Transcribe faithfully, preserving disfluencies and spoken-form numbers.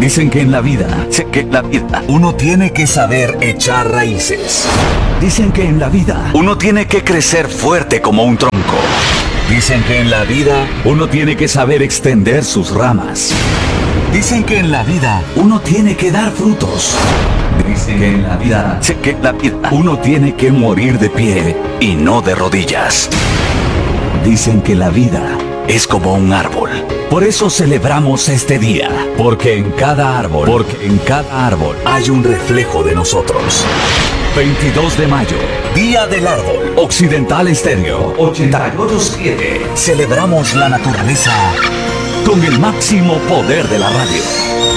Dicen que en la vida, sé que en la vida, uno tiene que saber echar raíces. Dicen que en la vida, uno tiene que crecer fuerte como un tronco. Dicen que en la vida, uno tiene que saber extender sus ramas. Dicen que en la vida, uno tiene que dar frutos. Dicen que en la vida, sé que en la vida, uno tiene que morir de pie y no de rodillas. Dicen que la vida es como un árbol. Por eso celebramos este día, porque en cada árbol, porque en cada árbol hay un reflejo de nosotros. veintidós de mayo, Día del Árbol. Occidental Estéreo ochenta y ocho punto siete. Celebramos la naturaleza con el máximo poder de la radio.